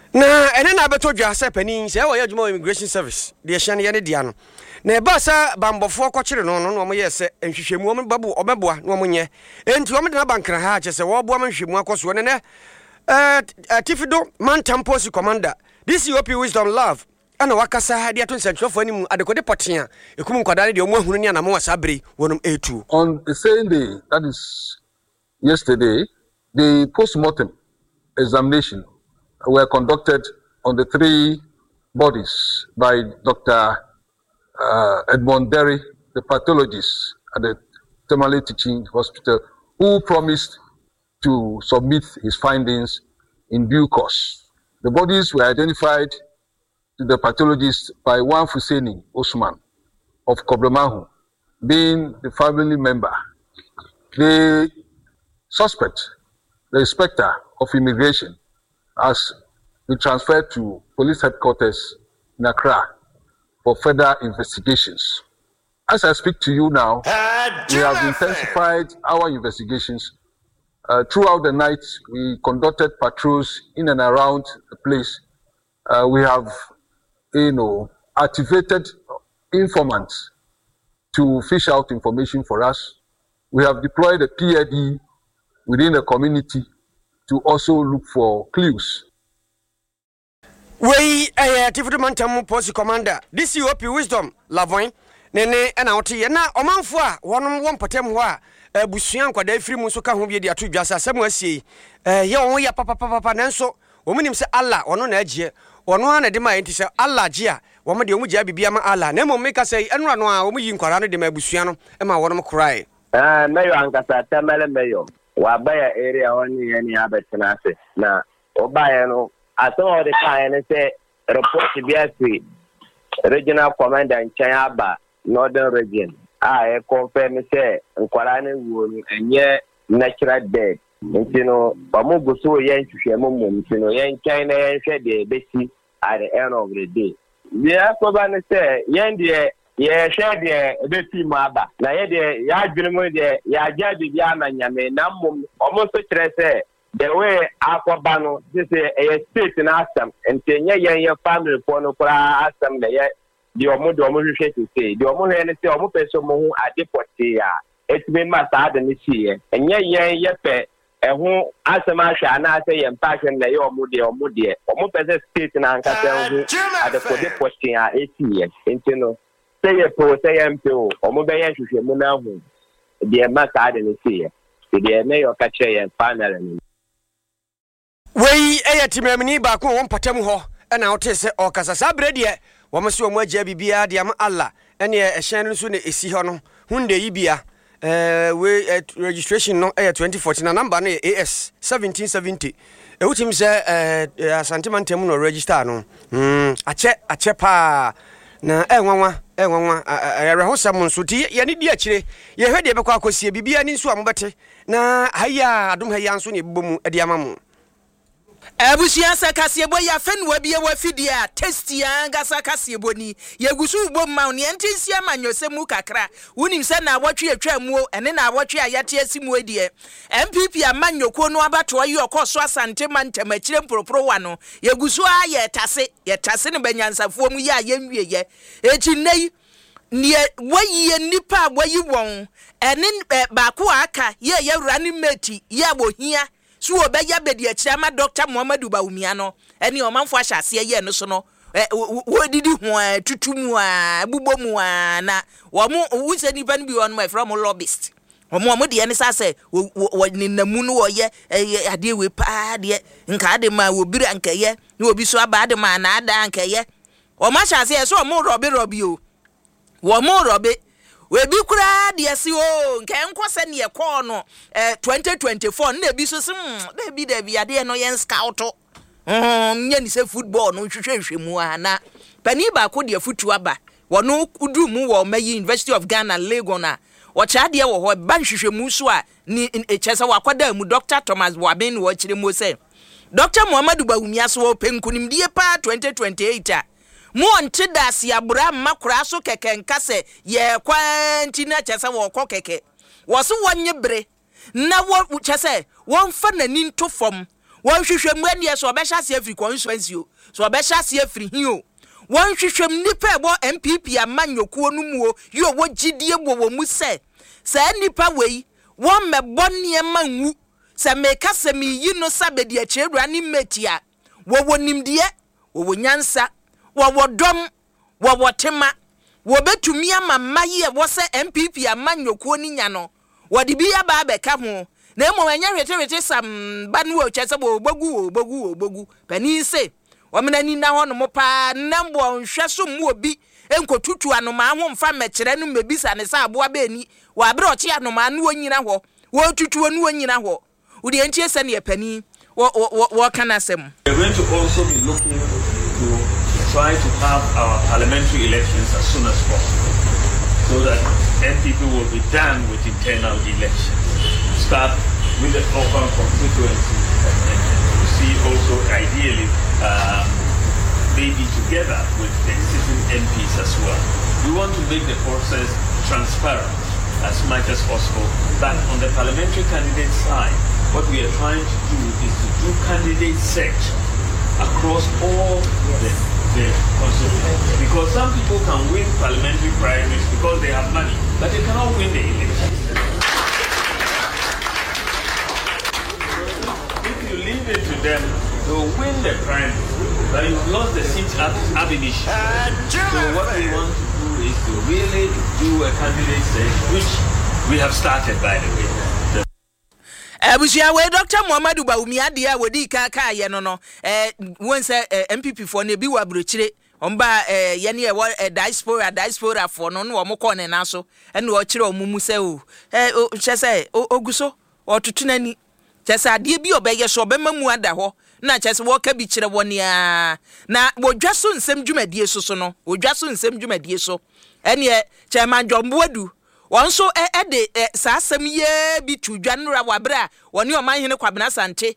na ene na beto dwa se panin se wo ye adwuma immigration service de ehia ne ye ne dia no na e ba sa bambofo kwakire no no mo ye se nhwehwemu mo babu obeboa no mo nye enti wo me de na bankra ha che se wo boa nhwehwemu akoso ne Tifido Mantam Post Commander DCOP Wisdom Love ana wakasa ha dia to nsantwofo animu adekode potea ekum nkwadare de omo ahunu ne anamo wasabre wonum etu. On the same day, that is yesterday, the post-mortem examination were conducted on the 3 bodies by Dr. Edmond Derry, the pathologist at the Tamale Teaching Hospital, who promised to submit his findings in due course. The bodies were identified to the pathologist by one Fuseni Osman of Koblemahu, being the family member. The suspect, the inspector of immigration, has been transferred to police headquarters in Accra for further investigations. As I speak to you now, we have intensified our investigations. Throughout the night, we conducted patrols in and around the place. We have, activated informants to fish out information for us. We have deployed a PID within the community to also look for clues. We Tifido Mantam Post Commander DCOP Wisdom Lavoin nene na ote na omanfo a wonom won potem ho a busuan kwada afiri mu so ka ho bi de ato dwasa asem asie ye won ya papa nanso womunim se Allah ono na agie ono ana de ma enti se Allah gie a wo de omu gie bibia ma Allah na mom meka se enu ano a omu yi nkwara no de ma busuan no e ma wonom korae mayo ankasa tamale mayo wa baya area oni ye ni abetina se na obaye no aso de kan ne se report biasi regional commander in Chayaba Northern region I confirm say nkwara ne wo enye natural death ntino ba mo goso ye nhwehwemu mum ntino ye nkan na ye hwe de besi at the end of the day yeah ko ba ne say ye de ye hwe de besi mu aba na ye de ya adwene mu de ya ja bibia na nyame na mum omo so kire say the way akoba no this a state na asam ntenye ye family for no kura asam na ye the omo hwehwe to say the omo he ne say omo person mo hu adepote ya etime ma sa de ne sie enye ye pe ehu asema hwa na say ye mpahwe na ye omo de omo person state na nkasa hu adepote ya etie entino say ye po say ye mpo omo be ye hwehwe mu na hu de ma sa de ne sie de ne yo ka che ye final ni wei timamini ba ko won patam ho na wote se okasa sabre de wo mse wo agya bibia de am Allah ene ehyen no so na esi ho no hunde yibia we registration no 2014 na number no AS 1770 wutim se Asante Mantam no register no ache pa na enwanwa ayarehosam nso ti ye ne di akire ye hwede be kwa akosie bibia ni nso amobete na haya adom haya nso ne bebomu de amamu Abusia sakasiebo ya fenwa bie wa fidia testi anga sakasiebo ni yegusu ubom ma ne ntisi amanyosemu kakra wonim se na awotwe atwamu ene na awotwe ayate asimu edie MPP amanyoko no abato ayi okoso Asante Mantam akire mporoporo wa no yegusu aye tase ne banyansafo mu ya yenwieye echi nei ne wayi nipa wayi won ene baako aka ye yewura ne meti ye abohia so obeya bedi akira ma Dr. Muhammadu Bawumia no ene omanfo ahyase ye no so no wodidi ho tutumu a bubomu a na wo mu wuse nipa no bi won my from lobbyist omo de ene sase ninamu no ye ade we pa de nka ade ma wo biri anka ye na obi so aba ade ma na ada anka ye o ma hyase so omo robi o wo mo robi we bi kura de asi o nka enkwose ne ekọ no 2024 na bi so na bi ade no yen scout nya ni se football no hwehwehwemu ana pani ba ko de futu aba wono udu mu wo mayi University of Ghana Lagos na wo cha de wo ho ban hwehwemu so a ni echese wakwada mu Dr. Thomas Waben wo kire mo se Dr. Muhammadu Bawumia so penkunimdie pa 2028 a mu onte dasi abura makura so keke nkase ye kwanti na chese wo kọ keke wo so wonye bre na wo chese won fa nani to fom One hwehwem when yes or besha se free constituency o. So besha se free hio. One hwehwem nipa bo MPP amanyokuo no mu o. Yo wo gidie wo mu se. Sa nipa wei won mebɔ nneɛma nwu sɛ meka sɛ me yi no sabedi a kyerɛdura ne metia wo nimdeɛ wo nyansa wo dom wo tema wo betumi ama maye wo sɛ MPP amanyokuo ni nya no wo de bi aba abɛka ho na emo anya hwete sam ba no wo kyɛ sɛ wo bogu pani se wo menani na ho no mo pa nambo nhwɛ so mu obi enkotutu anoma ho mfa mɛkyerɛ no mebisa ne sɛ aboa ba ani wa abre ochi anoma no onyina ho wo tutuo no onyina ho wo de entie sɛ ne pani wo kana asɛm. We're going to also be looking to try to have our parliamentary elections as soon as possible so that MPP will be done with internal elections. Start with the local constituency and see also ideally maybe together with the existing MPs as well. We want to make the process transparent as much as possible. But on the parliamentary candidate side, what we are trying to do is to do candidate search across all the constituencies. Because some people can win parliamentary primaries because they have money, but they cannot win the elections. If you leave it to them, they will win the primary, but you've lost the seat ab initio. So what we want to do is to really do a candidate search, which we have started, by the way. Abusia we Dr. Muhammadu Bawumi adia wodi ka ye no won say MPP for na bi wa brochire omba ye ne e diaspora for no wo mokọ ne na so ene o kire omumu say o chese oguso otutunani chese ade bi obeye so obema mu ada ho na chese wo ka bi kire wonea na wodwaso nsem dwumadie so no wodwaso nsem dwumadie so ene chairman Jomboadu Wanso de sasem ye bi tudwanra wabra woni omanhene Kwabena Sante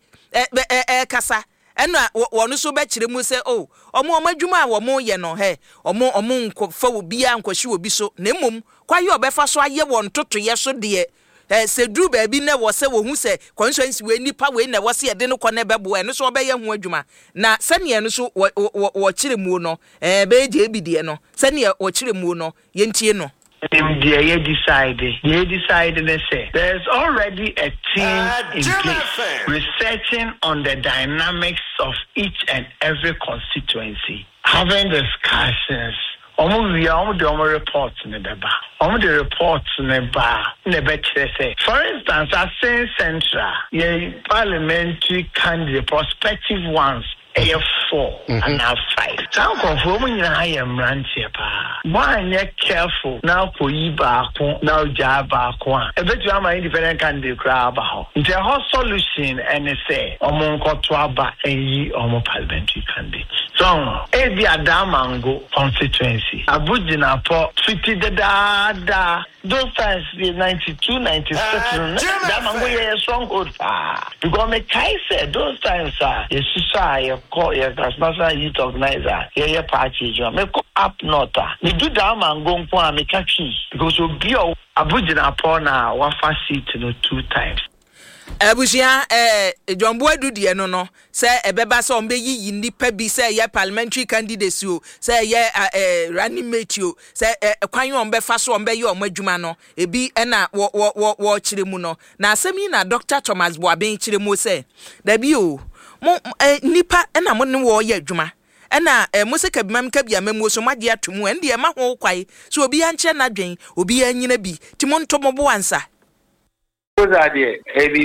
kasa ena wonu so be kire mu se o omo adwuma a wo ye no he omo nkofa obi a nkohye obi so na mmom kwaye obefa so aye won toto ye so de sedru ba bi na wo se wo hu se constituency we nipa we na wo se ye de no kone bebo eno so obeye hu adwuma na sane eno so wo kire mu no be je bi de no sane wo kire mu no ye ntie no. They decided they say there's already a team in place researching on the dynamics of each and every constituency, having discussions. The reports in the reports in the say. For instance, I say Central, parliamentary candidate, prospective ones. A4 and now 5. Now conform in I am rancher pa. Why not careful now for Iba now Java Kwan. I bet you am an independent candidate crab. The whole solution and say among Kotwaba and ye almost parliamentary candidate. So Eddie Adamango constituency. Abujina po 50 da. Those times the 92, 96 Damango ye stronghold because me kai said those times call your national youth organizer here party join me go up north me do that man go nkwa me catchy because obi o Abujina na wafa seat no 2 times. Abusia Jomboadu de no say ebeba so ombe yi nipa bi say ye parliamentary candidacy o say ye running mate o say kwan ombe fa so ombe ye omadwuma no ebi na wo kire mu no na asemi na Dr. Thomas Boaben kire mu say da bi o mo nipa na mo ne wo ye adwuma na mo se kabimam kabia mamu so made atomu en de ma ho kwai so obi anche na dwen obi anyina bi timo ntomobo ansa. However,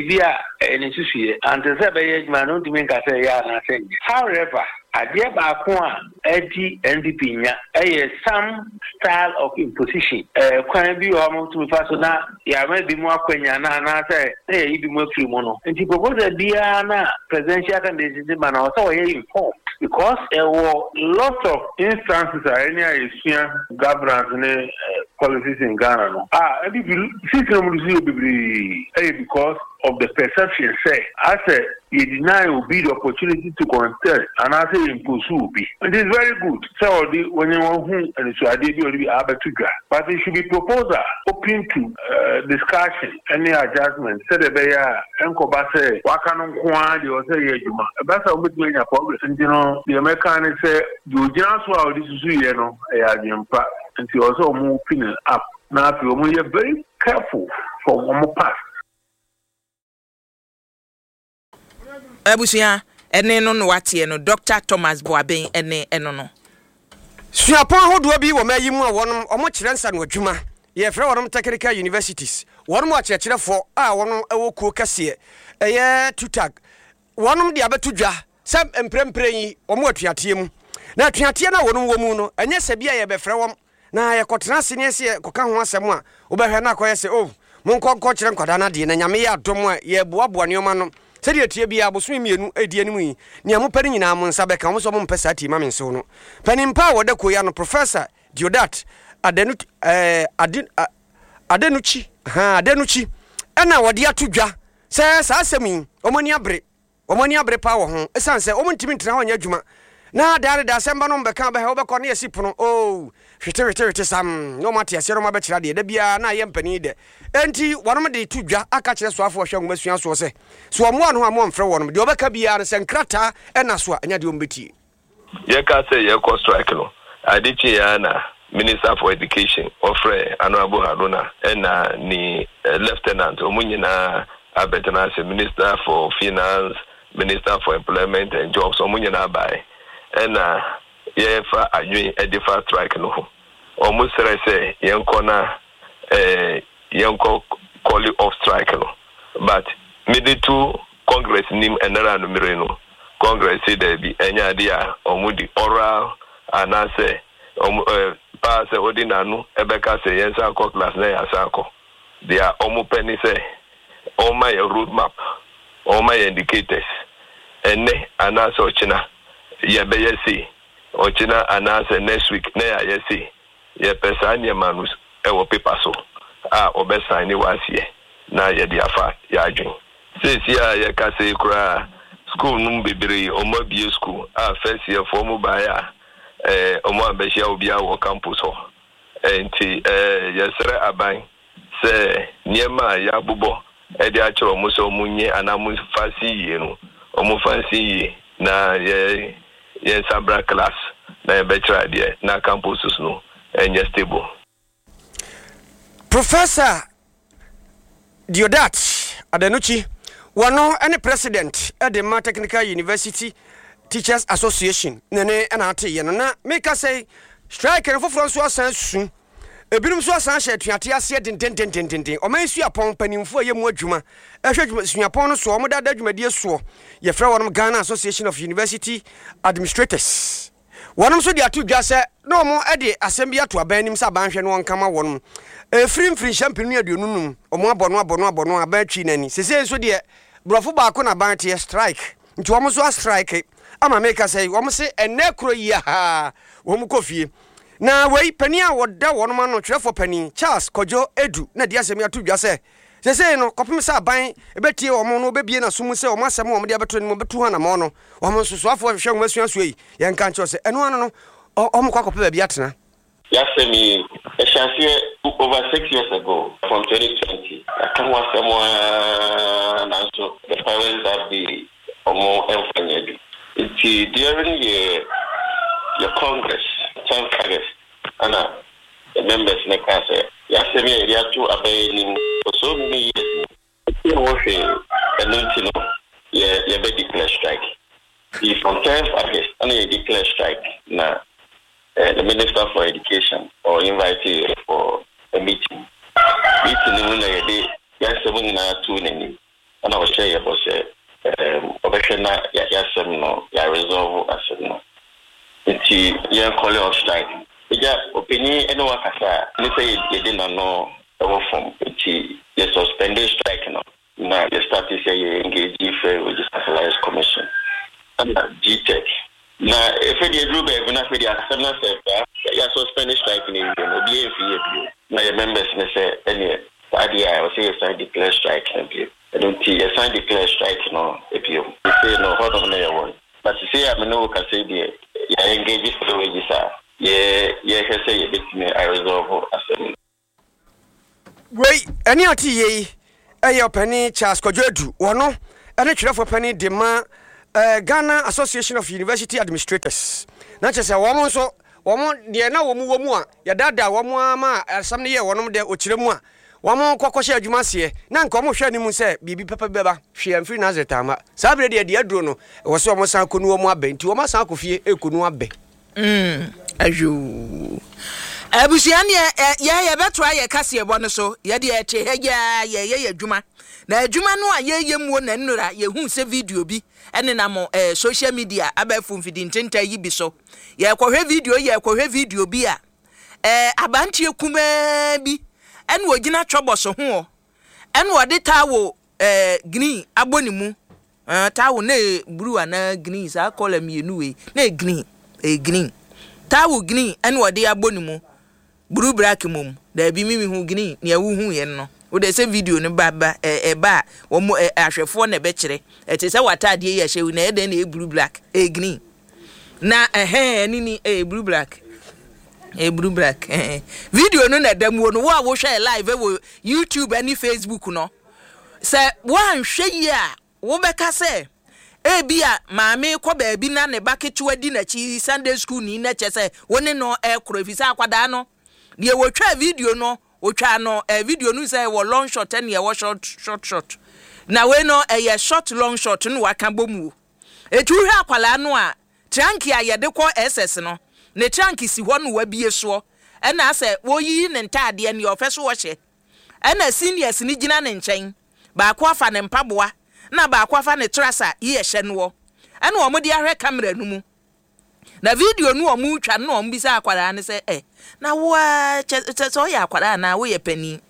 Adia Bakwa, Eddie NDP, some style of imposition. Can be almost to Fasona, ya may be more Quenya, say, be more mono. And he proposed a Diana presidential candidate, man, also informed because there were lots of instances are any Asian governance and policies in Ghana. Because of the perception say as a you deny will be the opportunity to contest and I say impose will be. It is very good. So when you want and so I did be able to go. But it should be proposal open to discussion, any adjustment. Say the bear Uncle Basse, Wakan Kwadi or say Yajuma. That's a bit many progress. And you know, the American say you just well this is you know, and you also move up. Now if you are very careful for one more pass. Abusia ene no watie no Dr. Thomas Boaben ene eno no suapon ahodo bi wo mayi mu a wonom omo kire nsa no adwuma ye frɛ wonom technical universities wonom a kyerɛkyerɛfo a wonom ewo kuo kase eye tutag wonom de abeto dwa sɛ emprempren yi omo atuateɛ mu na atuateɛ na wonom wo mu no enye sɛ bia ye bɛfrɛ wom na ye kɔtena sene se kɔka ho asɛm a wo bɛhwɛ na akɔyɛ sɛ oh monkɔ kyerɛ nkwada na de na nyame yɛ adom a ye boaboa neoma no sɛdeɛ tie bia boso mienu edi anim yi nea mo pari nyina mo nsa bɛka mo so mo mpɛ saa ti ma mensew no panimpa a wɔda koya no Professor Deodat Adenuchi ɛna wɔde ato dwa sɛ saa asɛm yi ɔmani abre pa wɔ ho ɛsan sɛ ɔmo ntimi ntena ho anya adwuma na daare da asɛm ba no mbɛka bɛhɛ wobɛkɔ ne yɛsi pono oh hwete sam no mate asɛ no ma bɛkyerɛ deɛ da bia na yɛ mpani de enti wɔnom de to dwa aka kyerɛ soafo hwɛ ngomasua so sɛ so ɔmo ano a mo mfrɛ wɔnom deɛ ɔbɛka bia no sɛ nkrata ɛna so a anya deɛ ɔmbɛtie yɛka sɛ yɛkɔ strike no adekye ya na Minister for Education ofre Honorable Haruna ɛna ni lieutenant ɔmo nyinaa abɛtena sɛ Minister for Finance, Minister for Employment and Jobs ɔmo nyinaa bae ɛna yɛfa adwen ɛdefa strike no ho ɔmo srɛ sɛ yɛnkɔ na yɛnkɔ call off strike no but mede to Congress nim ɛnara no mmere no Congress say there be ɛnya ade a ɔmo di oral anase ɔmo pa sɛ odi nanu ɛbɛka sɛ yɛnsa akɔ class na yɛasa akɔ dia ɔmo pɛ ni sɛ ɔma yɛ road map ɔma yɛ indicators ɛnɛ anase ɔkyena yɛbɛyɛ sei ɔkyena anase next week na yɛayɛ sei yɛpɛ saa nneɛma no ɛwɔ paper so a ɔbɛsan ne waseɛ na yɛde afa yɛadwen sɛsi a yɛka sɛ koraa school no bebree ɔmo abie school a first year for mo bae a ɔmo abɛhyia obi a wɔ campus hɔ nti yɛsrɛ aban sɛ nneɛma a yɛabobɔ ɛde akyerɛ ɔmo sɛ ɔmo nye anaa mo fa si yie no ɔmo fa si yie na yɛnsabra class na yɛbɛkyerɛ adeɛ na campuses no ɛnyɛ stable. Professor Deodat Adenuchi wano any president at the Ma Technical University Teachers Association nene anate ye no na make us say strike and for so asan su ebinum so asan hye tuate ase den o man su apon panimfo ye mu adwuma ehwe suapon no so o mo dada adwumadie so ye fra wonom Ghana Association of University Administrators wonom so de atu dwa se no mo ede asem bi ato aban nim sa ban hwe no nkama wonom efrim champion aduonunum o mo abono aba twi nani sese so de brofo ba ko na ban te strike nti wo mo so strike ama make us say wo mo se ene kro yi ha wo mo kofie na wei pani a woda wonom ano twerefo pani Charles Kojo Edu na dia asem ato dwa se sese no kopem sa ban ebetie wo mo no bebie na sumu se wo asem wo mo de abeto ni mo betu ha na mo no wo mo soso afo hwe wo masua so yi ye nka ncho se eno ano no o mo kwakope ba bia tena Yasemi, a chance over 6 years ago, from 2020. I can't watch someone and also the parents that be more emphatic. It's during your Congress, 10th August, and the members in the council. Yasemi, they are two abiding for so many years. And you know, you be declare strike. If from 10th August, and you declare strike now. The Minister for Education or invite you for a meeting. Meeting in a day, yes, 2 name. And I was saying about Obekena, yes, no, ya resolve as no. It's your calling of strike. Yeah, opinion, anyone has a, let's say you didn't know our form. It's a suspended strike now. Now you start to say you engage with the Specialized Commission. And GTEC. Na if the group have not for the acceptance you suspended strike in the be na your members say any idea I was say sign declare strike and I don't see a sign declare strike, if you say no, hold on your one. But you say, I know, can say, yeah, engage for the wages, yeah, say, I resolve as wait, any of ye, a penny, Charles Kojodu, or no, and a trade for penny, demand Ghana Association of University Administrators. Not just a woman, so woman, dear, no woman, your dada, woman, some year, one of the Uchiremua. One more Kokosha Jumasie, Nan Como Shani say, Bibi Papa Beba, she and free Nazatama. Sabre dear Drono was almost a Kunuama Ben, to Masa Kofi, a Kunuabe. As you. Abusiania, ya better a Cassia Bonaso, Yadi, ya Juma. Na Juma no a ye won and nura, ye who say video be, and then I'm social media, abefum feeding tenta yibiso. Ya kwa video, ya kwa video be a abanti kume bi. En wo gina trouble so ho en wo de tawo green abonimu tawo na blue ana green sa color mienu we na green green tawo green en wo de abonimu blue black mum da bi mimi hu green na wu hu ye no wo de se video no baba ba wo mo ahwefo na be kire ete se watade ye hye na e de na blue black green na nini blue black blue black video no na demo no wo share live we YouTube and Facebook no say wan hwe yi a wo beka say bia maame ko ba bi na ne baketu adi na chi Sunday school ni na che say woni no ekro fisa akwada no de wo twa video no wo twa no video no say wo long shot and ye wo short na we no ye short long shot no waka bomu etu hwe akwala no a tranki a ye de ko SS no ne tranki si ho no wabie so e na ase wo yi ne ntade ne ofeso wo hye e na seniors ni gina ne nchen ba ko afa ne mpaboa na ba ko afa ne trasa ye hye no wo e na omo de ahwe camera no mu na video no omo twa no omo bisa akwara ne se na wo so ya akwara na wo ye pani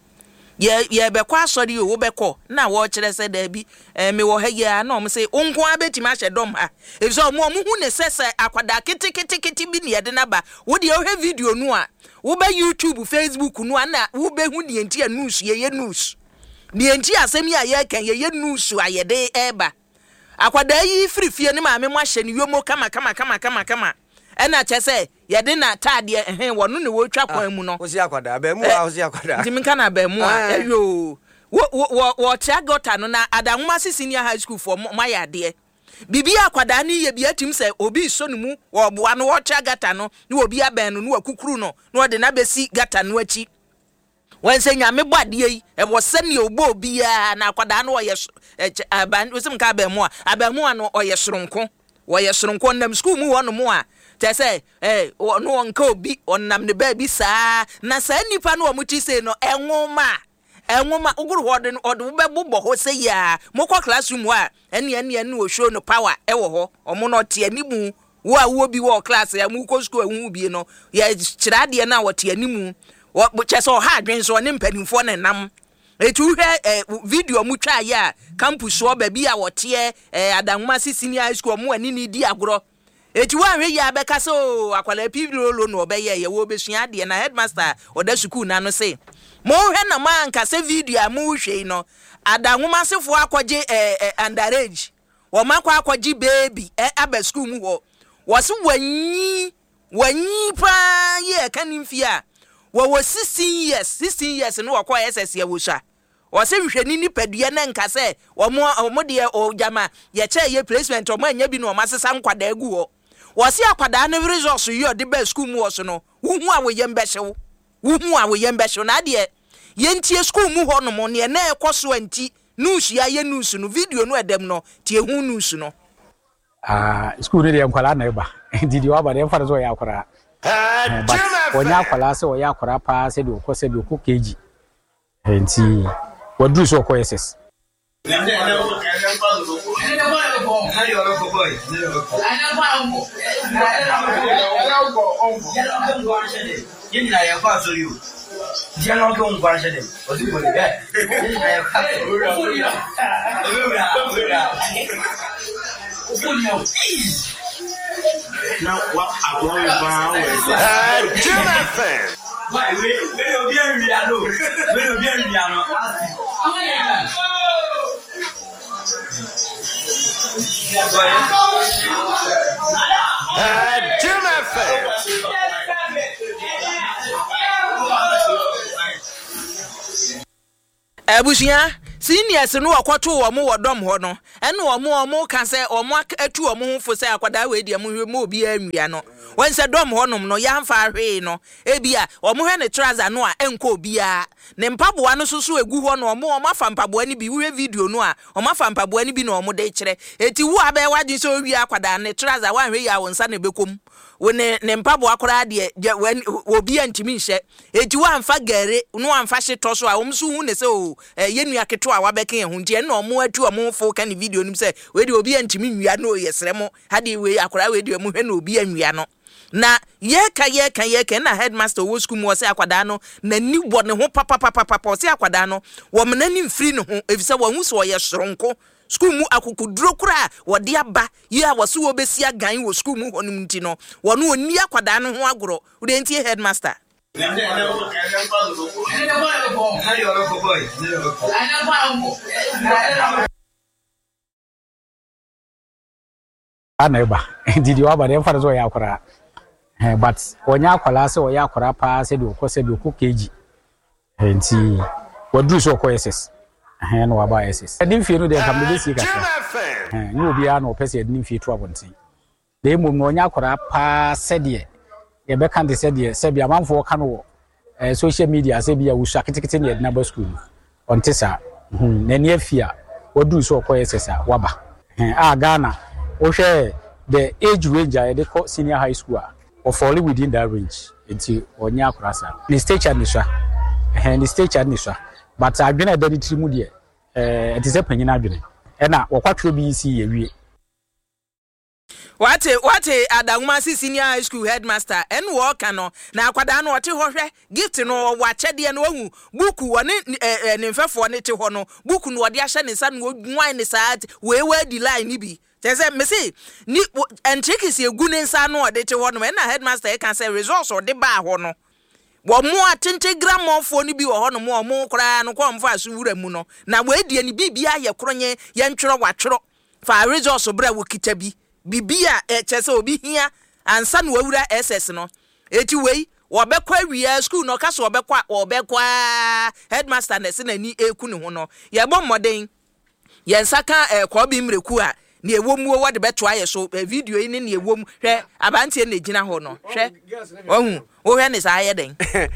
ye be kwa sori wo be ko na wo kire se da bi me wo ha ya na omo se onko abeti ma hye dom ha e so omo hu ne sese akwada kiti bi ne de na ba wo de wo video no a wo be YouTube Facebook no na wo be hu ne enti news ye news ne enti asemi a ye kan ye news a ye de eba akwada yi frifie ne ma me mo hye ne yomo kama ena chese ye de na tade wono ne wo twa kwan mu no osi akwada ba mu a osi akwada ntimi kana ba mu a eyo wo tiagota no na adanwuma senior high school for maya de bibi akwada ni ye bia tim se obi so ne mu wo boa no wo tiagata no ne obi aben no wakukuru no no de na besi gata no achi wanse nyame bode yi e wo se ne obo obi a na akwada no wo ye aban osim ka ba mu a no o ye soronko wo ye soronko nam school mu wo no mu a tese no onka obi onnam ne ba bi saa na saa nipa no omuti se no enwoma oguru hode no odo be bobbo ho se ya mokọ classroom a ene no show no power ewo ho omo no te animu wo a wo bi wo class ya mu ko school hu bi no ya kirade na wo te animu wo chese o ha adwen so ne mpanimfo ne nam etu hwe video mu twa ya campus wo ba bi a wo te adanwuma senior high school mu ani ni di agro etu wa hwe ya beka so akwala piblo no obeye ye wo besua de na headmaster oda school na no say mo hwe na ma nka se video a mu hwe no adanwuma sefo akwaje underage wo makwa akwaje baby aba school mu wo se wanyi pa ye kanimfi a wo 16 years no wakwa SS ya wo sha wo se hwe ni padua na nka se wo de o jama ye che ye placement o ma nya bi no ma sesa nkwada agu wo wasi akwada ne resource yi ode ba school mu woso no wuhu a wo yembehwe na de yentie school mu ho no mo ne na ekoso anti news ya ye news no video no edem no tie hu news no school ne de nkwala na eba didi wa ba de mfa zo ya akwara onya akwala se o ya akwara pa se de ko keji enti wadu so ko SS Now what I worry about is why we don't be we don't be Jim FM. Abusia seniors no akwato wo mo wodom ho no ene wo mo ka se o mo atu wo mo ho fo se akwada we dia mo hwe mo obi anwia no won se dom ho nom no ya mfa hwe no ebia o mo hwe ne trouser no a enko obia ne mpaboa no soso egu ho no mo afa mpaboa ni bi hwe video no a o afa mpaboa ni bi no mo de kire eti wo abe wagin so wi akwada ne trouser wan hwe ya won sa ne bekom wone ne mpaboa akora de obi antimi nhye eti wa mfa gare no amfa hyeto so a wo mso hu ne se o yenua keto a wabɛka ho ntie na ɔmo atu ɔmo fo ka ne video nim sɛ we de obi antimi nwia no yɛsrɛ mo hade we akora we de ɔmo hwɛ na obi anwia no na yɛka na headmaster wo school mo sɛ akwada no nani bɔ ne ho papa sɛ akwada no wo menani mfiri ne ho efisɛ wo hu sɛ ɔyɛ soronko school mu akukuduro kura wɔde aba yi a wɔso wo besi agan wo school mu honum nti no wɔno oni akwada no ho agoro wo de ntie headmaster Aneba did you about them for so yakora but onya akwala se oyakora pa se de okose de okukeji enti wadu so okoyeses no waba SS edin fie no de kam de si kaka ni obi a no pese edin fie to abonti de mum no onya akwara pa se de ye be kan de se de se bia manfo ka no social media se bia wusa ketekete ne edna ba school onte sa na ni afia wadu so okoyeses a waba Ghana the age range they call senior high school or falling within that range until onya akwara the stage administra the stage administra but I been a daddy trimu de it is a penny adwene e na wokwatwe bi si yewie What Adamuma senior high school headmaster and walk no na akwada no ote ho hwe gift no wa chede no hu buku woni ne mfefo ne te ho no buku no ode ahye ne sa no wan ne saat we di line ni bi tese me say ni entrikisi egu ne nsa no ode te ho no na headmaster e kan say resource ode ba ho no wo mo atente gramofo ni bi wo ho no mo kra no ko mfa asu wura mu no na we die ni bibia ye kronye ye ntwero watwero fa resource bra wo kita bi bibia chese obi hia ansa no wawura SS no eti wei wobekwa wia school no kaso obekwa headmaster na se nani eku ne ho no ye bɔ mmɔden ye nsaka ko bi mreku a ne ewomu wo de beto aye so video yi ne ewom hwɛ abantie na gina ho no hwɛ ohu wo hwɛ ne saa yɛ den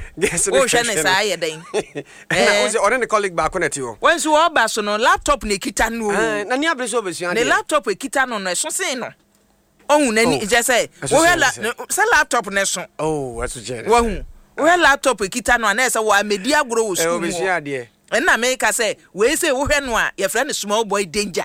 wo hwɛ ne saa yɛ den na wo se ɔne ne colleague ba ko na ti ho wenso wo ba so no laptop ne kita no na ni abreso obesua ne laptop e kita no no so sen no ohu nani je say wo hwɛ se laptop ne so that's je wo hu wo hwɛ laptop e kita no na ɛsɛ wo amedi agoro wo school obesua de na me ka say we say wo hwɛ no a ye frɛ ne small boy danger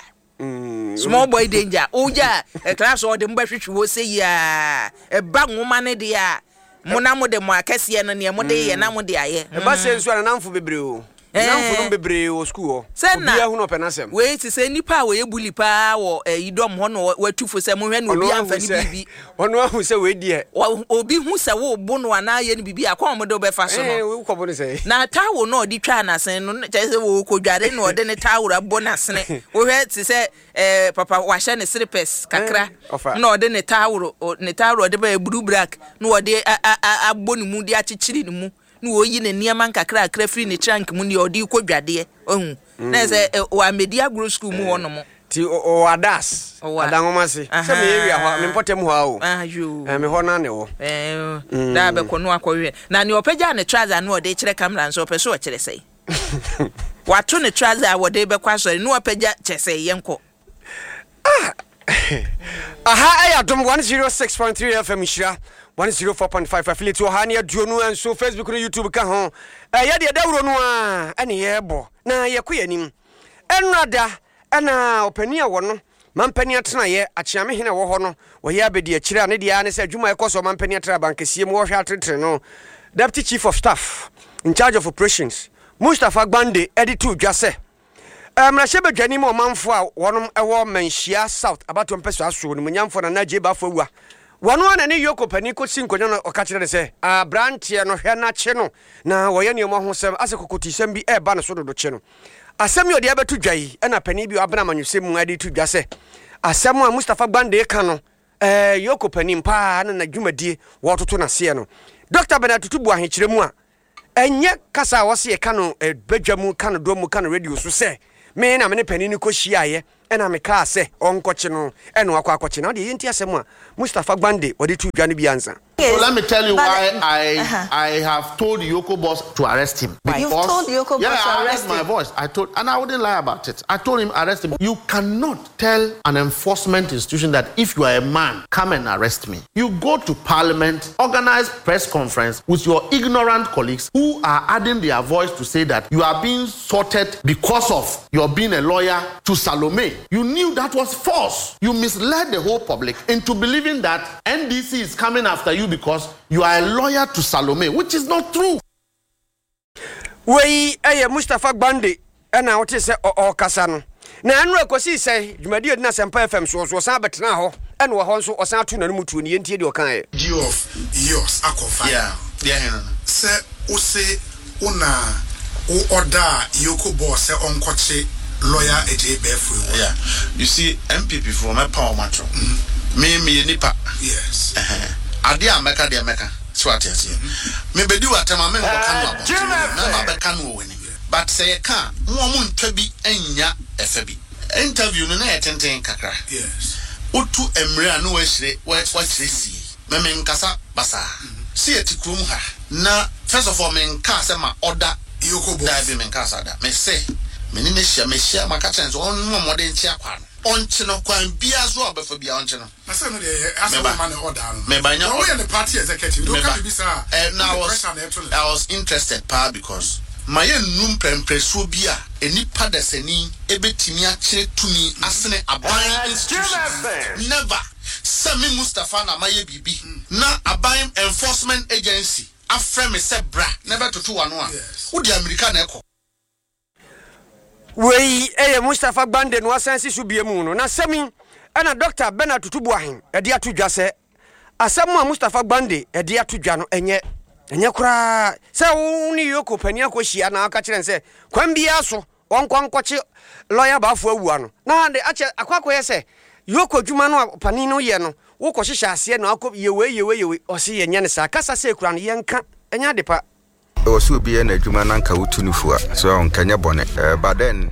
small boy danger oja class or the mbahwehwe wo say ya e ba nwoma ne de a mona mo de mo akese no ne mo de ye na mo de aye e ba se nso na namfo bebre o namfo no bebre o school obi ahu no penasem we ti say nipa we ebuli pa wo idom ho no watufo se mo hwe no obi amfa ni bibi ono ahu se we die obi hu se wo bo no ana ye ni bibi akon mo de obefa so no we kobo ni say na tawo no di twa na sen no che se wo kodware no de ne tawo abo na sen wo hwe ti say papa wa hye ne slippers kakra no de ne tawo de ba eburu black no de abo ni mu de achichiri ni mu no oyi ne niam kakra akra free ne trunk mu ne odi kodwade ohun na se wa media group school mu wono mo ti o adas adanwoma se se me area ho me potem ho awo me ho na ne wo da be ko no akɔwe na ne opagya ne trouser no ode kire camera nso opeso o kire sei wato ne trouser wo de be kwa so no opagya chese yenko aha ayadom 106.3 FM shira 104.5 affiliate o hania duonu enso Facebook no YouTube ka ho ye de dawro no a ene ye bo na ye koyanim enrada ana opani a wo no mampani atena ye achiame hene wo ho no wo ye abedi akira ne dia ne se adwuma ekoso mampani atena bankesie mu wo hwa atetre no Deputy Chief of Staff in charge of operations Mustafa Gbande editu dwase mrahye bedwani mo manfo a wonom ewo manhia South abato mpeso aso no munyamfo na naje ba fawua wano na ne yoko pani ko sinkonyo no okachire de se branche no hwe na che no na woye ne mo ho sem ase kokoti sem bi e ba no so dodo che no asem yo de abetu dwai na pani bi abana manwusem mu ade tu dwa se asɛm a Mustafa Gbande ka no yoko panim pa na dwumadie wɔtoto na se no Dr. Bernard Tutubu ahenkyerɛ mu a enye kasa wɔse ka no badwa mu ka no do mu ka no radio so sɛ me na me ne pani ni ko hyiaye ena me ka sɛ onkɔkye no ena wakɔ akɔkye na de yenti asɛm a Mustafa Gbande wɔde tu dwa no bi ansa. So let me tell you why I have told Yoko Boss to arrest him. You've told Yoko Boss to arrest him? My voice. And I wouldn't lie about it. I told him arrest him. You cannot tell an enforcement institution that if you are a man, come and arrest me. You go to parliament, organize press conference with your ignorant colleagues who are adding their voice to say that you are being sorted because of your being a lawyer to Salome. You knew that was false. You misled the whole public into believing that NDC is coming after you because you are a lawyer to Salome, which is not true. We Mustafa Gbande ena wote se o kasa no. Na anu akosi se dwumadi na Sempa FM so san betena ho ena wo ho so o san atu na mu tuo ne yentie de o kan e. G of yours akofa. Yeah. Se o se una o order Yoko Boss se onkoche lawyer AJBF. Yeah. You see MPP from a power match. Me nipa. Yes. Ade America de America so atiase me bedi watema me nkoka no abo na beka no woni but say you can mo ntwa bi anya efa bi interview no na yetenten kakra. Yes. Otu emre anu wa hire wa si me nkasa basa si etikrum ha na first of all me nka se ma order Yoko Boss da bi me nkasa da me say me ni me hia maka chen so on mo de nchi akwa onche no kwan bia so obefa bia onche no na say no dey ask man order no me banya we the party executive don't can be sir. Now I was interested pa because my num prempreso bia enipa desani ebetimi akire tumi asene aban institution never Sami Mustafa na maye bibi na aban enforcement agency afrɛ me se bra never to one a wo di America na ekɔ. Wei Mustafa Gbande no asansi so biemu no na sami ana Dr. Bernard Tutubu ahen ade atodwa se asɛm a Mustafa Gbande ade atodwa no enye kura se wo ni Yoko pani akohia na aka kire se kwan bia so onkwankɔkye lawyer baafo awua no na de ache akwakoye se Yoko dwuma no pani no ye no wo kɔhyehyɛ ase na akɔ yewe ɔse yenye ne sa kasa se kura no yenka enya de pa osu bi na adwuma na nka wotunufu a so onkanya bone but then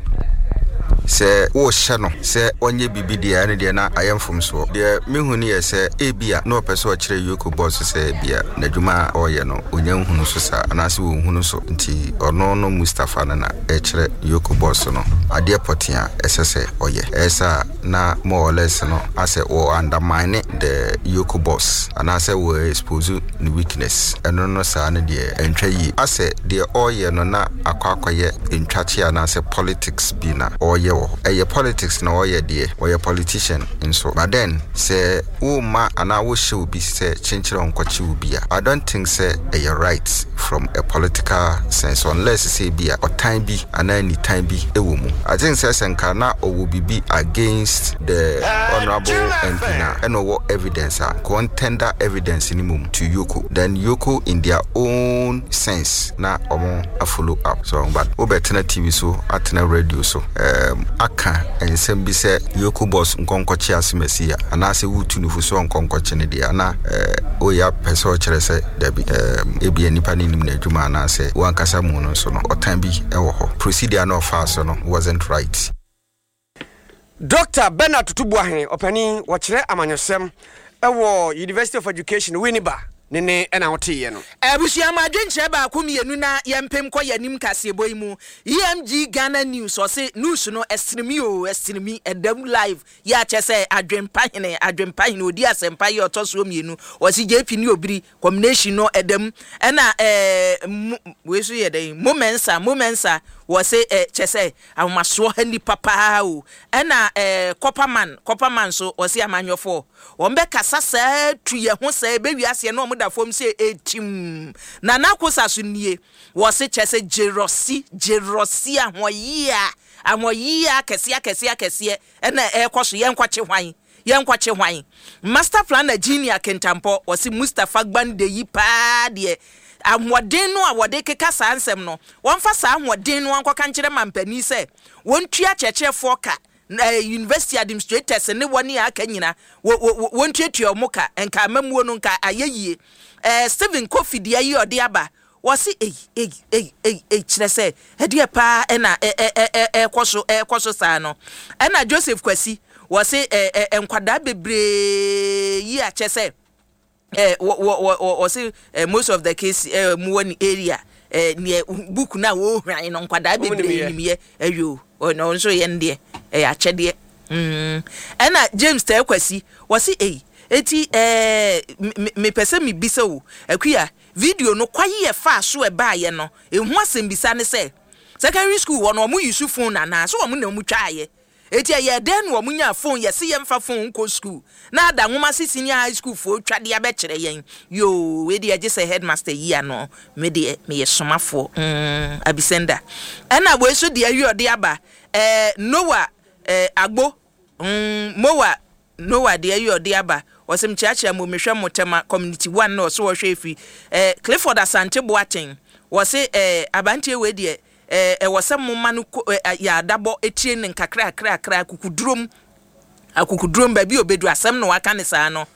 se wo hye no se onye bibi dia ne de na ayemfom so de mehu ne ye se ebia na opese o kire Yoko Boss se bia na adwuma oye no onya hunu so sa na se wo hunu so nti ono no Mustafa na e kire Yoko Boss no ade potia esese oye esa na more or less no ase o undermine the Yoko Boss and se wo expose the weakness eno no sa ne de entwa yi ase de oye no na akwakoye ntwache na se politics bi na oye politics na oye de oye politician nso but then say ma ana wo show bi say chinchire onkwachi ubia I don't think say right from a political sense unless say bia or time bi and any time bi ewo mu I think say senka na owo bibi against the honorable MP na and what evidence contender evidence ni mum to Yoko then Yoko in their own sense na omo a follow up so but obetena TV so atena radio so aka ensem bi se Yoko Boss nkonkɔkye asemasi ya anase wutu nufu so nkonkɔkye ne dia na oya pese o kyerɛ sɛ dabi ebia nipa ne nim na adwuma anase wankasa mu no so no otan bi ɛwɔ hɔ procedure na ofa so no wasn't right. Dr. Bernard Tutubu ahen opani wɔkyerɛ amanyɔsɛm ɛwɔ University of Education Winneba nene ena hotiye no abusia ma dwenche ba akomienu na yempem kɔ yanim kasebo mu EMG Ghana News o se news no estremi edam live ya chese adwempahene odi asempa ye otoso mienu o se JP ni obiri combination no edam ena wesu ye dey momensa wo se chese amaso hani papa o ena Copperman so o se amanyofo wo mbe kasa sa tuye ho sa be wiase no da fom se etim na nakosa so nie wo se chese jerosi ahoyia kese ena ekoso yenkwache hwan master planner Junior Kentampo wo se Mustafa Gbande yi pa de amwɔden no a wɔde keka saa nsɛm no wɔmfa saa amwɔden no ankɔka nkyerɛ mampani sɛ wɔntua kyerɛkyerɛfoɔ ka university administrators ne woni aka nyina wontuatua omuka enka mamuo no nka ayeyie Stephen Kofi de ayi ode aba wasi kyerɛ sɛ ɛdeɛ paa ɛna ɛkɔso saa no ɛna Joseph Kwasi wasi nkwadaa bebree yi akyɛ sɛ wasi most of the case mu wɔ area near book na wo hwan no nkwadaa bebree nimye ayo no nso yɛ ndɛ akyɛdeɛ ɛna James Kwasi wasi eti me pese me bisa wo akuya video no kwaye fa so ba ye no ehu asem bisa ne se secondary school wo no mu use phone na so wo mu na mu twaaye eti ye den wo mu nya phone ye se ye mfa phone ko school na ada nwoma senior high school fo twade ya be kire yen yo we de age say headmaster yi ano me de me ye somafo abisenda na we so de ayi ode aba Noah agbo mowa Noah de ayi ode aba wasem chiachi mo mehwe motema community 1 no so wo hwe Clifford Asante Boateng wose abantie we de wasem moma no ya adabo etie ne nkakra akukudrom ba bi obedu asem no waka ne saa no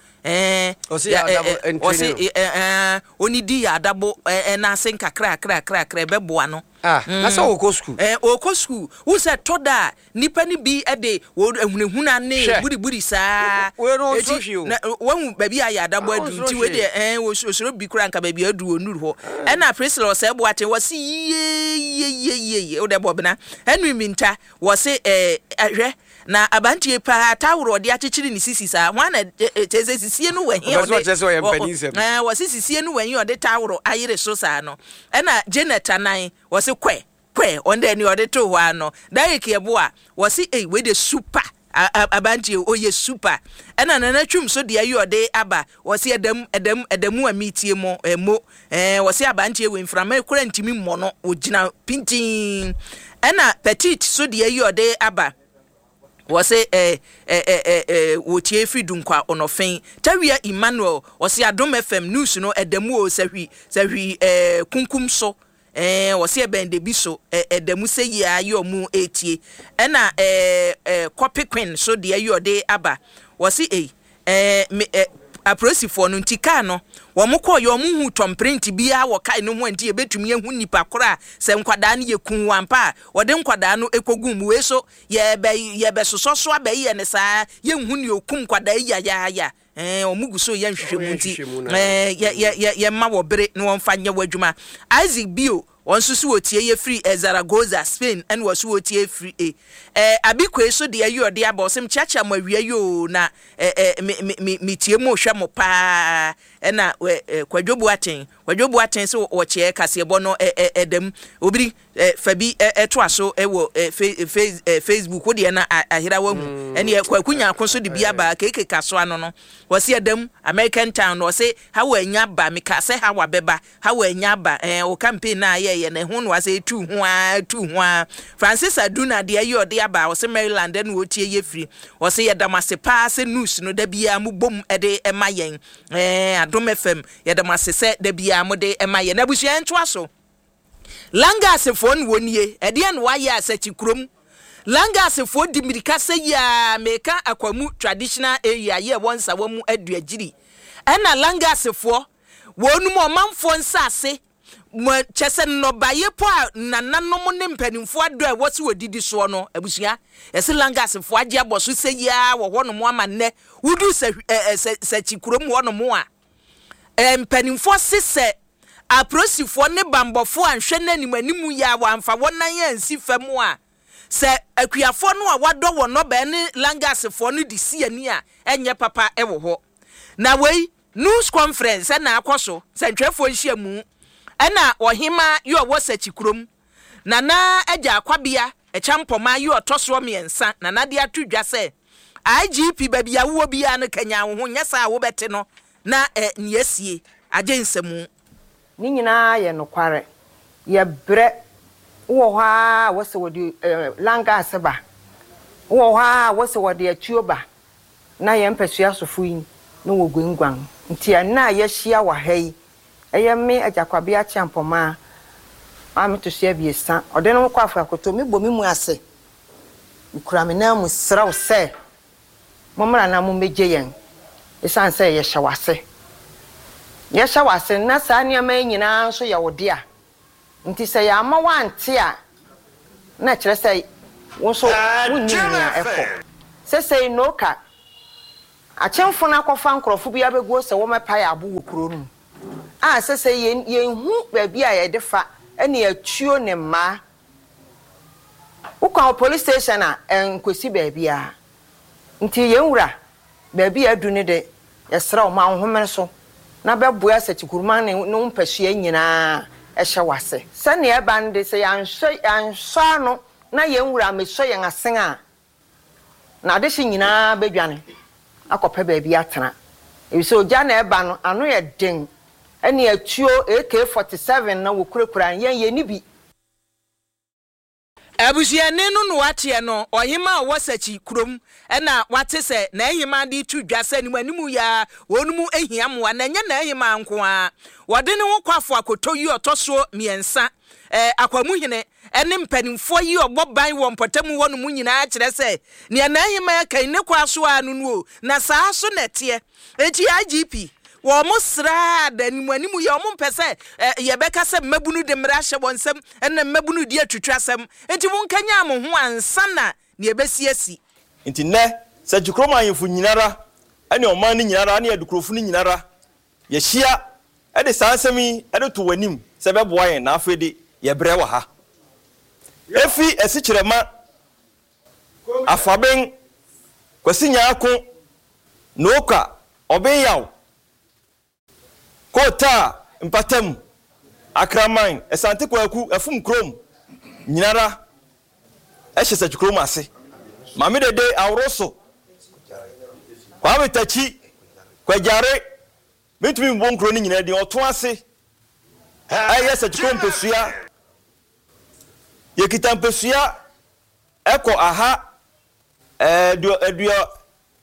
oni di ya adabo na asen kakra beboa no na so okọ school okọ school wo se toda nipa ni bi de ehunehuna ne buri saa we no so hwe na wan ba bi ya adabo adu ti we de wo osoro bi kura nka ba bi adu onuru ho na Priscilla se Boate wo se ye o de bobna Henry Minta wo se ahwe na abantie pa tawro de akyekyiri ni sisi saa wana teze sisie no wahi o de wo sisie no wahi o de tawro ayire so saa no na Janet Anan wo se kwe onde ni o de to ho ano Derek Yeboa wo se we de super abantie oye super na twum so de ayi o de aba wo se edam amitie mo wo se abantie we mframa kura ntimi mo no ogina pintin na petite so de ayi o de aba wose wotie fridunkwa onofen tawia Emmanuel wose Adom FM news no edamu o sahwi kunkum so wose bende bi so edamu seyi ayo mu etie na copy queen so de ayo de aba wose aprosifo no ntika no wo mokọ yo mu hu tom print bia wo kai no ho anti e betumi ehu nipa kora se nkwada na yekun wampa wo de nkwada no ekogum we so ye be soso abayi ne saa ye hu ni okum nkwada ya omugu so ye nhwehwe mu nti ye ma wo bere no won fa nya wadwuma Isaac Bio onsusu otie ye free Zaragoza Spain and was otie free abikwe so de ayi ode abosem chiacha mo awia yo na mi tie mo hwa mo pa na Kwadwobu aten so wo che kasebo no edem obiri fabi to aso wo Facebook wo de na ahira wa hu ene kwakunya akoso de bia ba keke kaso ano no wo se edem American Town no se ha wa anya ba mi ka se ha wa beba ha wa anya ba o campaign na ye ne ho no ase tu ho Francis Aduna de ayi ode aba wo se Maryland na wo tie ye free wo se ye damase pa se news no da bia mu bom de emayen Adom FM ye damase se da bia mu de emayen na busua nto aso Langas phone wonie ede no waye asachi krom Langas fo di mirika se ya meka akwamu traditional area ye wonsa wamu aduagiri na Langas fo wonu mo manfo nsase mo chese no baye po nananom ne mpanimfo ado a wosi wodidi so no abusua ese Langas fo age aboso se ya wo hono mo amanne wudu sachi krom wono mo a mpanimfo sese aprosifo ne bambofo anhwe nanimanimu ya wamfa wonan ya nsi famu a se akuafo no a wado wo no ba ne Langasfo no disi ani a enye papa ewo ho na wei news conference na akoso se ntwefo nhyiamu na ohima yo wo sachikrom na agya akwabia echampoma yo otoso miensa na de atudwa se IGP babia wo bia ne kanya wo ho nyesa wo bete no na niesie agensemu ni nyina ye nokware ye bre wo ha wo se wodi Langas ba wo ha wo se wodi atuoba na ye mpesua sofuyin no wo gwengwan nti na ye hia wa hai eye me ajakwabia champoma am to share biesa ode no kwa afa koto me bomi mu ase ukura me na mu sraw se momra na mo meje yen esan se ye hyawase na saa niam nyina so ye wode a nti se ya ma wante a na kire se wo so wunnya efo se no ka achemfo na akọfa nkrofo bia beguo se wo mepa ya abo wo kuro nu a se yen hu ba bia ye defa ene atuo ne ma ukwa police station a enkwesi ba bia nti yen wura ba bia adu ne de yesra o ma nhomere so na beboa se chikuruma ne no mpasua nyina ehye wase se ne e bande se yanhwa no na yen wura meso yen asen a na de shi nyina bedwane akopa ba bia tena ebi so oja na eba no ano ye den ene atuo AK47 na wokurekura yen ni bi abusiane no wate no ohima wosachi kurom na wate se na ehima de tu dwase ni manimu ya wonumu ehiamwa na nya na ehima nko a wode ne ho kwafo akotoyi otoso miensa akwamuhene ene mpanimfo yi oboban wo mpatamu wonumu nyina akire se ne na ehima kan ne kwaso anu no na saa so nete eti IGP wo musra da ni manimu ya mo mpese ye beka se mabunu de mra hye bonsem enne mabunu di atwatwasem enti mun kanya mo ho ansa na ne ebesiasi enti ne se jukroma yefo nyinara ene oman ni nyinara ne adukrofo ni nyinara ye hia e de sansemi e de to wanim se beboa yen na afede ye bre wa ha efi esikyerema afaben kwasinya ako noka obenyaw Kota mpatam akraman esante kwaku afum krom nyinara ehye krom ase mame dede awroso kwa betachi kwa jare mitumi mbon kro ni nyina de oto ase aye krom pesua yekita pesua eko aha edu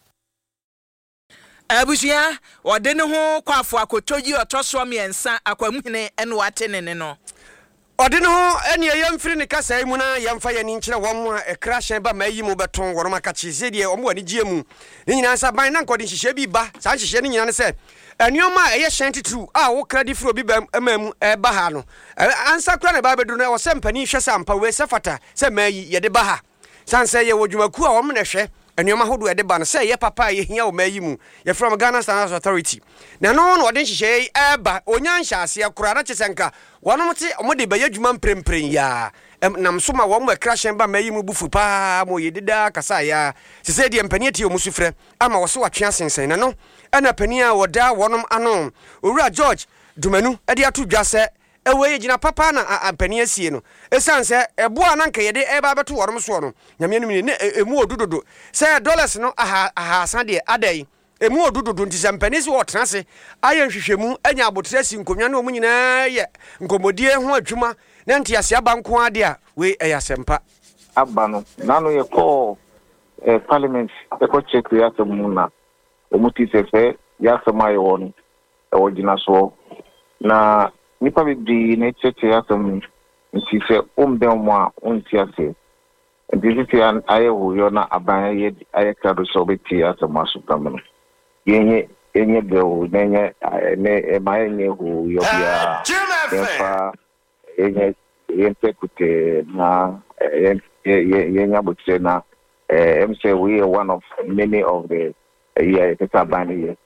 abusia wode ne ho kwafo akotoyi otoso miensa akwamuhene ene watene ne no ode ne ho ene yemfiri ne kasa mu na yemfa ye ni nkire wom a ekrahyen ba mayi mu beton worom akachi se de omo wani gie mu ne nyina sa ban na nkode nhihye bi ba sa nhihye ne nyina ne se enuoma eye shanty true a wo kradi fro bi ba amamu ba ha no ansa kra ne ba bedu no wo se mpani hwe sa mpa we se fata se mayi ye de ba ha sanse ye wodwumaku a wom ne hwe enuoma hodo ede ba no se ye papa ye hia o mayi mu ye from Ghana Standards Authority na no ode nhihye eba onya nhyaase akura na chesenka wonom te omode ba yadwuma mprempren ya nam so ma wo mo ekrahyen ba mayi mu bufu pa mo ye dida kasa ya se de mpani ati omusu frɛ ama wo so watwe asensen na no ana pani a woda wonom ano owura George Dumanu ade ato dwase ewe ye gina papa na pani asie no esanse eboa na nka ye de eba beto worom so no nyame no ne emu odudodo se dollars no aha san de adai emu odudodo nti se mpani se wotena se aye hwehwemu anya abotre si nkomwa na omu nyina ye nkomodie ho adwuma na nti ase abanko ade a we eyasempa abano nanu ye ko parliament e ko check ya semuna omuti sefe ya semaye won e wogina so na nipa bi na cheche ya sem nti se omdem a onti ase ndisi an aye wo na aban ye aye kado so beti ya sem asupamno yenye go nenye ne maye nye ho yo bia fa yenye yentekute na yenya butse na say we are one of many of the Petabani.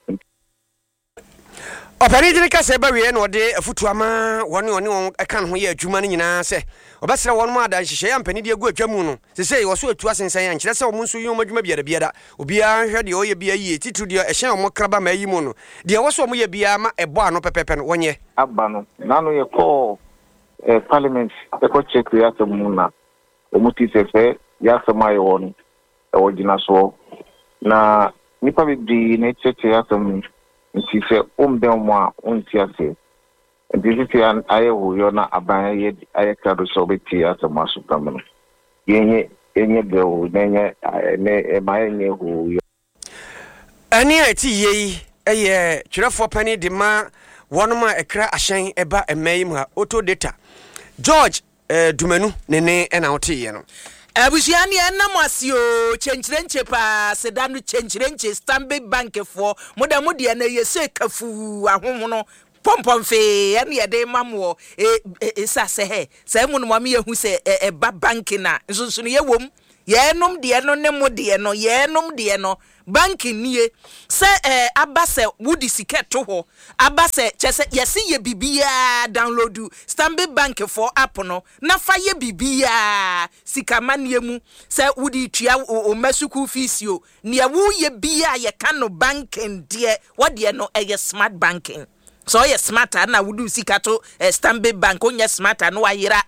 Operate ka se ba we no de afutuama woni aka ho ye adwuma no nyina se obesere won mu ada hihye ya mpani de agu atwamu no se sei wo so atu asensan ya nkire se wo nso yom adwuma biada obia hwe de oye bia yi titu de ehye wo kraba ma yi mu no de wo so mo ye bia ma ebo ano pepepe no wonye abba no nanu ye ko parliament e ko check ya to mu na omuti sefe ya samaye won e wogina so na nipa bi na cheche ya to mu nti se omdem a onti ase ndisi an aye wo na aban ye aye kado so beti asema supamno yenye go nenye ne maye nye ho ani ati ye eye twerefo pani de ma wonoma ekra ahyen eba emayim ha auto data George Dumanu nene na wote ye no Abusiani anamasio chenchirenche pa sedanu chenchirenche Stanbic Bank for moda mudi na yese kafu ahohono pompomfe ene yede mamwo sa se he se mu no mame yehu se ba bank na nsunsu ye wom ye nom de no ne mo de no ye nom de no bank nie se abase wudi siketo ho abase chese yesi ye bibia downloadu Stanbic Bank for app no na fa ye bibia sikamanie mu se wudi tua o masuku fees yo ne wo ye bia ye kano banking de wode no eye smart banking so ye smarter na wudu sikato Stanbic Bank onye smarter no ayira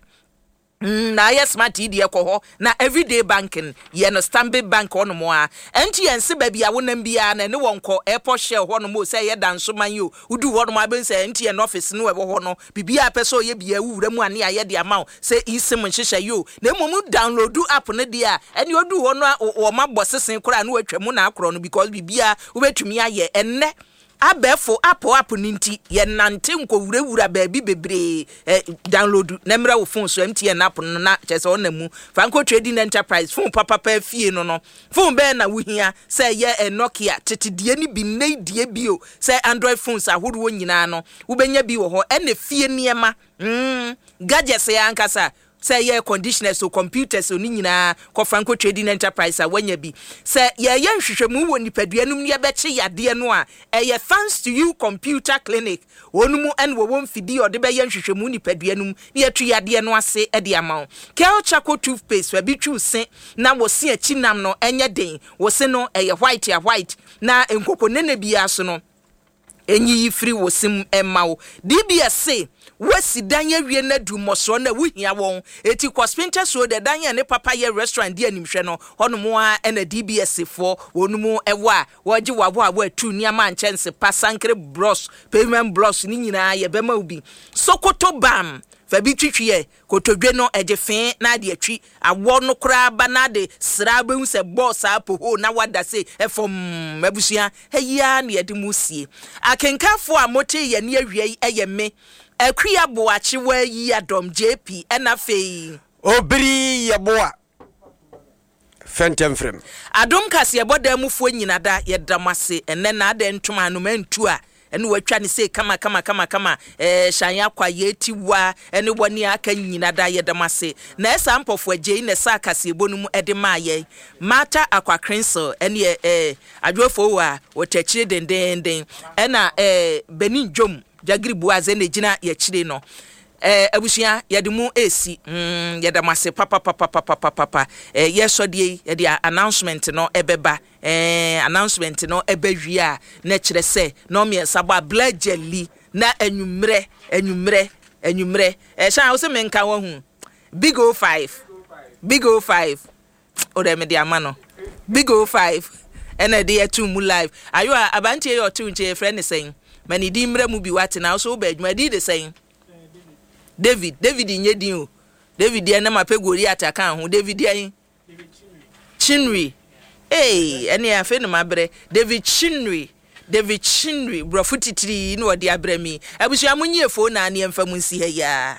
na yes smart idi ekoho na everyday banking ye no Stanbic Bank on mo a enti yense ba bia wonam bia na ne wonko airport share ho no mo say ye danso man yo udu ho no ma ben say enti en office no e ho no bibia peso ye bia wura mu ane aye de ama say isim nhihye yo na momu download app ne dia eni odu ho no o ma bosesen kora na watwamu na akro no because bibia ubetumi aye enne abefo app ninti ye nante nko wura baabi bebre download na mra wo phone so MTN app no na chese onamu Franco Trading Enterprise phone papa fie no phone be na wuhia say ye Nokia tetedie ni bi nei die bio say Android phones ahodo nyina no ubenya bi wo ho ene fie niema gadgets ya ankasa say ye conditioners so computers so ni nyina ko Franco Trading Enterprise a wanya bi say ye nhwehwemu wo nipaduanum ne be che yade no a ye thanks to you computer clinic onumu en wo mfidi ode be ye nhwehwemu nipaduanum ne yatu yade no ase e de amawo Kel Chaco toothpaste bi twu se na wo se achinam no enye den wo se no ye white ya white na enkokonene bia so no enyi free wo sim emawo DBS wasi danye wie na du moso na wuhia won eti Kospinter so de danye ne papa ye restaurant dia nimhwe no hono a na DBS fo onumu ewo a woje wabo abo atu niama nchense pasankre bros payment bros ni nyina ye bema ubi Sokoto bam fabi twitwie kotodwe no ejefe na de atwi awo no kra ba na de srabe hu se boss apo ho na wada se efom mabusua heya na yede musie akenkafo a mote ye ne awie eye me Akuya boachi wa yi Adom JP enafe obri ye boa fentem frem Adom kase ye boda mufuo nyina da ye damase enne na ada ntuma no mantu a ene watwa ne se kama shanya kwa yeti wa ene woni aka nyina da ye damase na esa mpofo agye ne sa kase ebonum ede maaye mata akwa crenso ene adwofo wa wotachire dendenden ena Benin Jom Jagri Buaze ne gina ye chire no abusia yede mu esi yede mase papa yeso de yede announcement no ebeba announcement no ebehwia na kire se no me sabo blageli na anwumre sha wo se menka wo hu Big 05 o de me de ama no Big 05 ena de atu mu live ayo abantie yo tu nche friend saying mani di mre mu bi wate na so ba adwuma di de saying David nyedin o David ene mapegori ataka ho David yen Chinri ene afa no mabre David Chinri brofu titiri no ode abrami abusua munyi efo na ne emfa munsi ha ya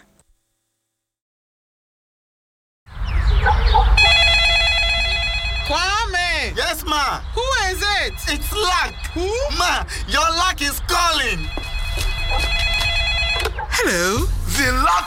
Kwame! Yes, ma. Who is it? It's Luck. Who? Ma, your luck is calling. Hello? The Luck